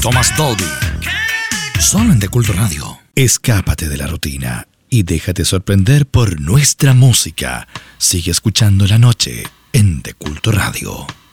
Thomas Dolby. Solo en The Culto Radio. Escápate de la rutina y déjate sorprender por nuestra música. Sigue escuchando la noche en The Culto Radio.